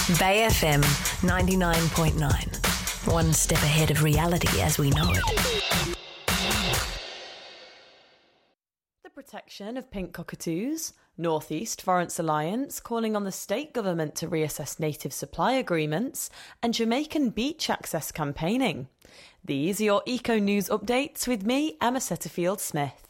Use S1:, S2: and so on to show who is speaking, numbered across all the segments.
S1: Bay FM 99.9. One step ahead of reality as we know it.
S2: The protection of pink cockatoos, North East Forest Alliance calling on the state government to reassess native supply agreements, and Jamaican beach access campaigning. These are your Eco News updates with me, Emma Setterfield-Smith.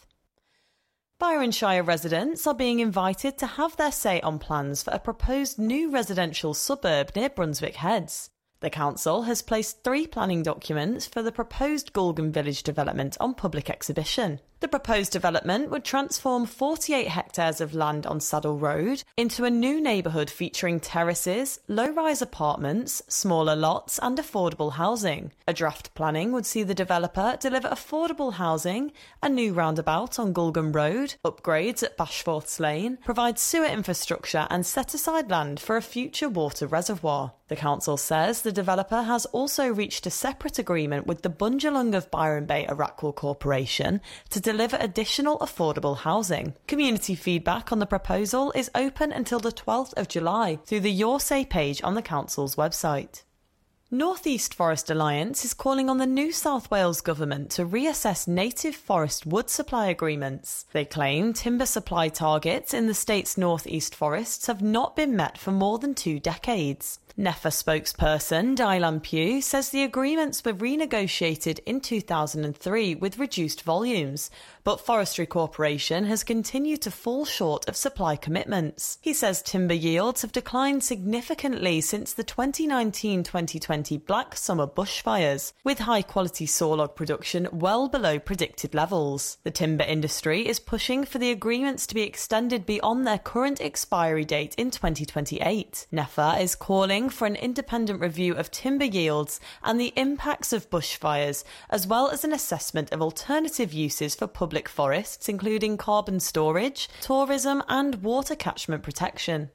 S2: Byronshire residents are being invited to have their say on plans for a proposed new residential suburb near Brunswick Heads. The council has placed 3 planning documents for the proposed Gulgan Village development on public exhibition. The proposed development would transform 48 hectares of land on Saddle Road into a new neighbourhood featuring terraces, low-rise apartments, smaller lots and affordable housing. A draft planning would see the developer deliver affordable housing, a new roundabout on Gulgan Road, upgrades at Bashforths Lane, provide sewer infrastructure and set aside land for a future water reservoir. The council says the developer has also reached a separate agreement with the Bundjalung of Byron Bay Arakwal Corporation to deliver additional affordable housing. Community feedback on the proposal is open until the 12th of July through the Your Say page on the council's website. North East Forest Alliance is calling on the New South Wales government to reassess native forest wood supply agreements. They claim timber supply targets in the state's North East forests have not been met for more than 2 decades. NEFA spokesperson Dylan Pugh says the agreements were renegotiated in 2003 with reduced volumes, but Forestry Corporation has continued to fall short of supply commitments. He says timber yields have declined significantly since the 2019-2020 Black Summer bushfires, with high-quality sawlog production well below predicted levels. The timber industry is pushing for the agreements to be extended beyond their current expiry date in 2028. NEFA is calling for an independent review of timber yields and the impacts of bushfires, as well as an assessment of alternative uses for public forests, including carbon storage, tourism and water catchment protection.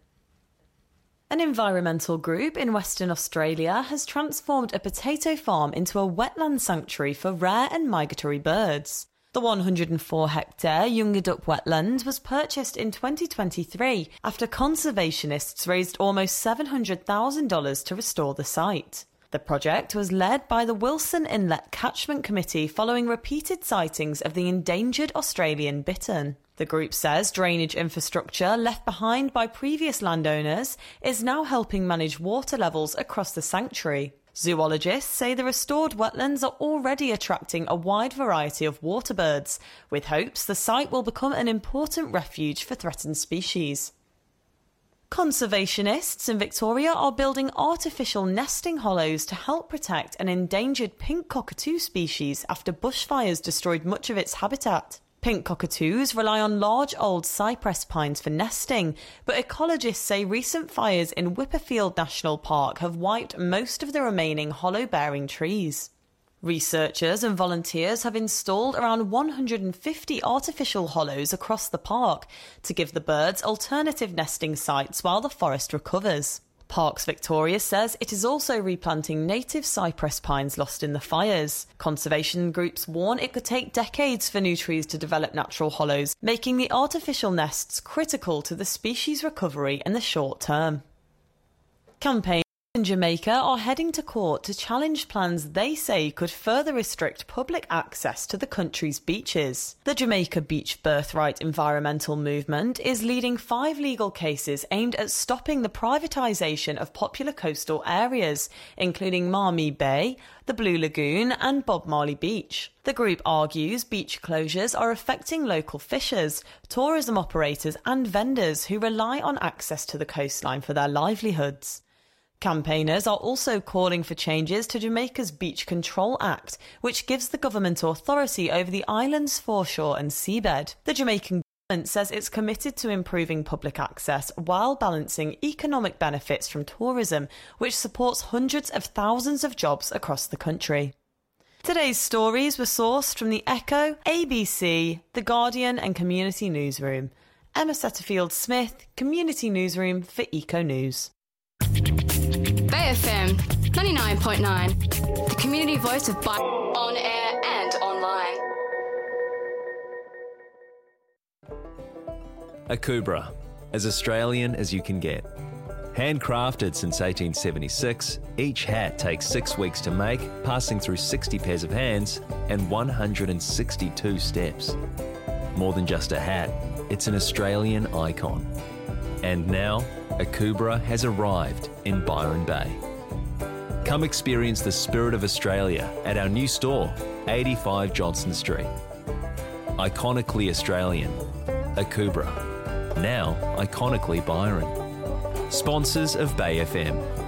S2: An environmental group in Western Australia has transformed a potato farm into a wetland sanctuary for rare and migratory birds. The 104-hectare Yungadup wetland was purchased in 2023 after conservationists raised almost $700,000 to restore the site. The project was led by the Wilson Inlet Catchment Committee following repeated sightings of the endangered Australian bittern. The group says drainage infrastructure left behind by previous landowners is now helping manage water levels across the sanctuary. Zoologists say the restored wetlands are already attracting a wide variety of water birds, with hopes the site will become an important refuge for threatened species. Conservationists in Victoria are building artificial nesting hollows to help protect an endangered pink cockatoo species after bushfires destroyed much of its habitat. Pink cockatoos rely on large old cypress pines for nesting, but ecologists say recent fires in Whipperfield National Park have wiped most of the remaining hollow-bearing trees. Researchers and volunteers have installed around 150 artificial hollows across the park to give the birds alternative nesting sites while the forest recovers. Parks Victoria says it is also replanting native cypress pines lost in the fires. Conservation groups warn it could take decades for new trees to develop natural hollows, making the artificial nests critical to the species' recovery in the short term. Campaigns in Jamaica are heading to court to challenge plans they say could further restrict public access to the country's beaches. The Jamaica Beach Birthright environmental movement is leading 5 legal cases aimed at stopping the privatisation of popular coastal areas, including Marmee Bay, the Blue Lagoon and Bob Marley Beach. The group argues beach closures are affecting local fishers, tourism operators and vendors who rely on access to the coastline for their livelihoods. Campaigners are also calling for changes to Jamaica's Beach Control Act, which gives the government authority over the island's foreshore and seabed. The Jamaican government says it's committed to improving public access while balancing economic benefits from tourism, which supports hundreds of thousands of jobs across the country. Today's stories were sourced from The Echo, ABC, The Guardian and Community Newsroom. Emma Setterfield-Smith, Community Newsroom for Eco News.
S3: Bay FM 99.9, the community voice of Byron, on air and online.
S4: Akubra, as Australian as you can get. Handcrafted since 1876, each hat takes 6 weeks to make, passing through 60 pairs of hands and 162 steps. More than just a hat, it's an Australian icon. And now, Akubra has arrived in Byron Bay. Come experience the spirit of Australia at our new store, 85 Johnston Street. Iconically Australian, Akubra. Now, iconically Byron. Sponsors of Bay FM.